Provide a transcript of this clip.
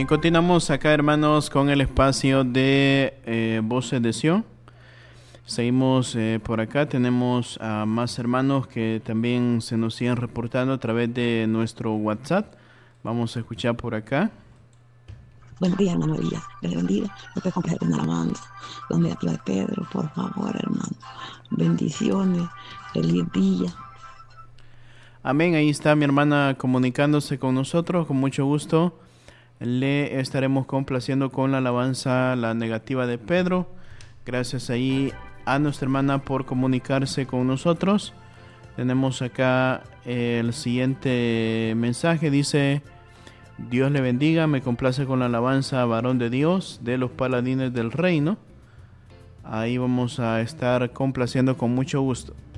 Bien, continuamos acá, hermanos, con el espacio de Voces de Sion. Seguimos por acá, tenemos a más hermanos que también se nos siguen reportando a través de nuestro WhatsApp. Vamos a escuchar por acá. Buenos días, hermano Elías. Dios le bendiga. ¿Me puedes complacer con una alabanza? La negativa de Pedro, por favor, hermano. Bendiciones. Feliz día. Amén, ahí está mi hermana comunicándose con nosotros, con mucho gusto. Le estaremos complaciendo con la alabanza La negativa de Pedro. Gracias ahí a nuestra hermana por comunicarse con nosotros. Tenemos acá el siguiente mensaje, dice: Dios le bendiga, me complace con la alabanza Varón de Dios de los Paladines del Reino. Ahí vamos a estar complaciendo con mucho gusto.